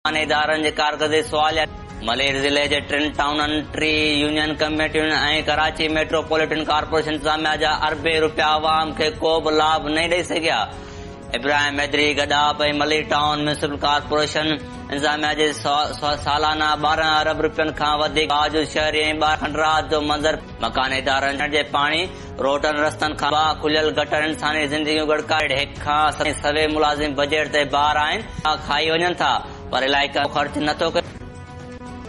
इदारनि जे कारकर्दगी सुवाल मलेर ज़िले जे टिनि टाउननि टी यूनियन कमेटियुनि ऐं कराची मेट्रोपॉलिटन कॉर्पोरेशन इंतज़ामिया जा अरबे रुपया आवाम खे को बि लाभ न ॾेई सघिया। इब्राहिम हैदरी गदाब ऐं मलेर टाउन म्यूनिसिपल कॉर्पोरेशन इंतज़ामिया जे सालाना 12 अरब रुपयनि खां वधीक बावजूद शहरी ऐं खंडरात जो मंज़र मकान इदारनि जे पाणी रोडनि रस्तनि खां खुलियल गटर इंसानी ज़िंदगियूं गड़काए हिक खां सवे मुलाज़िम बजट ते बार आहिनि खाई वञनि था पर इलाइक़ो ख़र्च नथो करे।